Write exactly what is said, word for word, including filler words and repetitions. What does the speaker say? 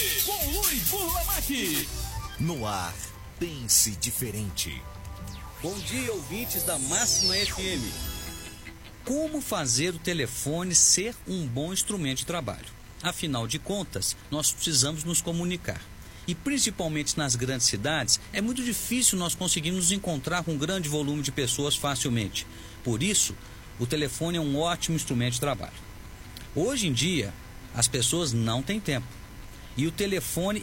com Luiz Burlamac. No ar, pense diferente. Bom dia, ouvintes da Máxima F M. Como fazer o telefone ser um bom instrumento de trabalho? Afinal de contas, nós precisamos nos comunicar. E principalmente nas grandes cidades, é muito difícil nós conseguirmos nos encontrar com um grande volume de pessoas facilmente. Por isso, o telefone é um ótimo instrumento de trabalho. Hoje em dia, as pessoas não têm tempo. E o telefone